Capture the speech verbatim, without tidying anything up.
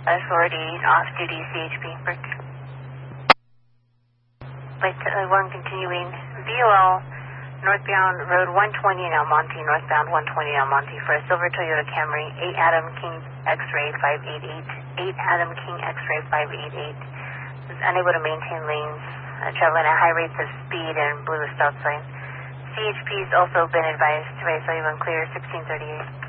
Authority, off-duty C H P, break. Flight uh, one continuing, V O L, northbound Road one twenty in El Monte, northbound one twenty in El Monte for a silver Toyota Camry, eight Adam King X-ray five eight eight, eight Adam King X-ray five eight eight, is unable to maintain lanes, uh, traveling at high rates of speed and blew a stop sign. C H P has also been advised to raise cellular and clear sixteen thirty-eight.